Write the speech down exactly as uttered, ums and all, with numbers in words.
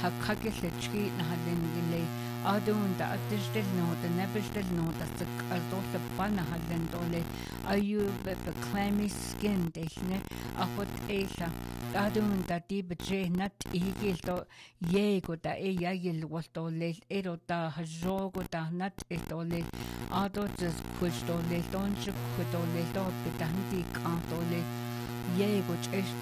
hakkakelletski nahallengile adunda attistel nota nebestel nota sik altosa panna hallentole ayu be clammy skin dechne akot esa adunda tibje nat igilto yego da e yagil woltole erota hajogo da nat etole adotes kustole tonche kutole dot betanti kantole yego cheste